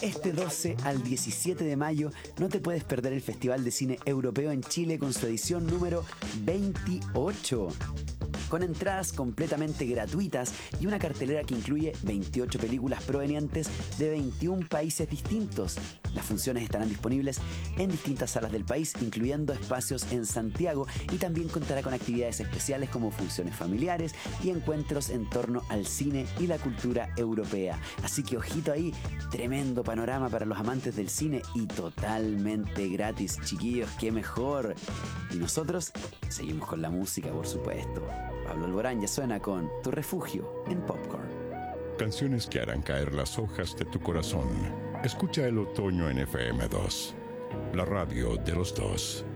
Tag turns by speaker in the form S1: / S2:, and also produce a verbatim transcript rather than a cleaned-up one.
S1: Este doce al diecisiete de mayo no te puedes perder el Festival de Cine Europeo en Chile con su edición número veintiocho. Con entradas completamente gratuitas y una cartelera que incluye veintiocho películas provenientes de veintiún países distintos. Las funciones estarán disponibles en distintas salas del país, incluyendo espacios en Santiago, y también contará con actividades especiales como funciones familiares y encuentros en torno al cine y la cultura europea. Así que ojito ahí, tremendo panorama para los amantes del cine y totalmente gratis, chiquillos, qué mejor. Y nosotros seguimos con la música, por supuesto. Pablo Alborán ya suena con Tu Refugio en Popcorn.
S2: Canciones que harán caer las hojas de tu corazón. Escucha el otoño en F M dos, la radio de los dos.